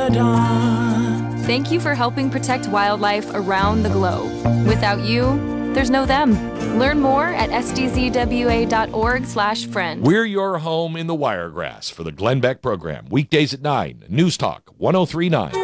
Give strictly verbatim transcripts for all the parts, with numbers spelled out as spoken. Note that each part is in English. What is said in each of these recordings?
dawn. Thank you for helping protect wildlife around the globe. Without you, there's no them. Learn more at s d z w a dot org slash friend. We're your home in the Wiregrass for the Glenn Beck program. Weekdays at nine. News Talk one oh three point nine.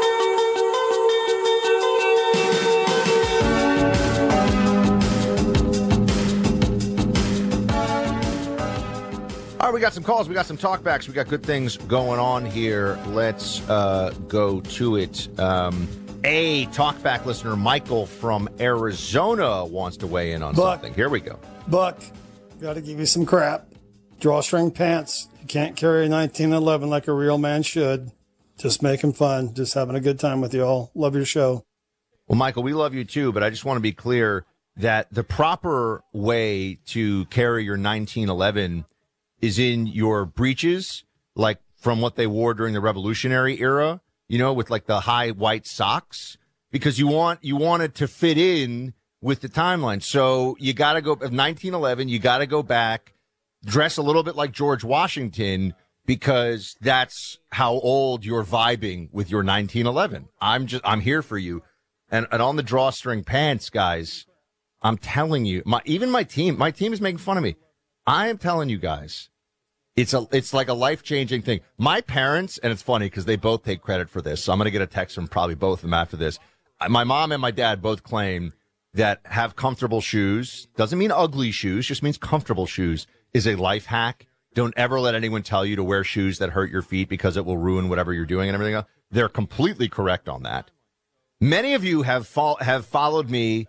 All right, we got some calls. We got some talkbacks. We got good things going on here. Let's uh, go to it. Um, a talkback listener, Michael from Arizona, wants to weigh in on Buck. something. Here we go. Buck, got to give you some crap. Drawstring pants. You can't carry a nineteen eleven like a real man should. Just making fun. Just having a good time with you all. Love your show. Well, Michael, we love you too, but I just want to be clear that the proper way to carry your nineteen eleven is in your breeches, like from what they wore during the Revolutionary era, you know, with like the high white socks, because you want you want it to fit in with the timeline. So you got to go of nineteen eleven. You got to go back, dress a little bit like George Washington, because that's how old you're vibing with your nineteen eleven. I'm just I'm here for you, and and on the drawstring pants, guys. I'm telling you, my even my team, my team is making fun of me. I am telling you guys. It's a, it's like a life-changing thing. My parents, and it's funny because they both take credit for this, so I'm going to get a text from probably both of them after this. My mom and my dad both claim that have comfortable shoes, doesn't mean ugly shoes, just means comfortable shoes, is a life hack. Don't ever let anyone tell you to wear shoes that hurt your feet because it will ruin whatever you're doing and everything else. They're completely correct on that. Many of you have fo- have followed me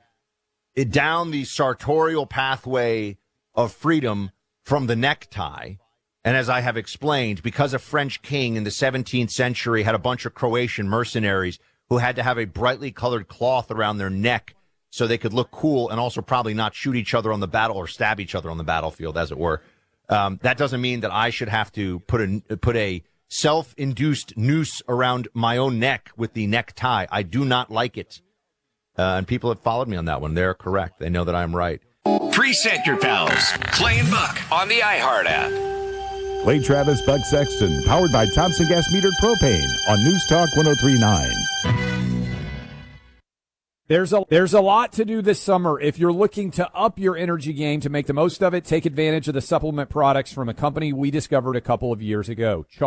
down the sartorial pathway of freedom from the necktie. And as I have explained, because a French king in the seventeenth century had a bunch of Croatian mercenaries who had to have a brightly colored cloth around their neck so they could look cool and also probably not shoot each other on the battle or stab each other on the battlefield, as it were. Um, that doesn't mean that I should have to put a put a self-induced noose around my own neck with the necktie. I do not like it. Uh, and people have followed me on that one. They're correct. They know that I'm right. Preset your pals. Clay and Buck on the iHeart app. Clay Travis, Buck Sexton, powered by Thompson Gas Metered Propane on News Talk one oh three point nine. There's a there's a lot to do this summer. If you're looking to up your energy game to make the most of it, take advantage of the supplement products from a company we discovered a couple of years ago.